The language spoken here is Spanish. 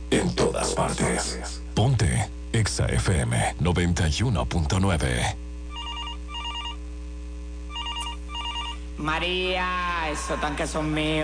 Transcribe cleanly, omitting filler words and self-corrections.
en todas partes. Ponte Exa FM 91.9. María, esos tanques son míos.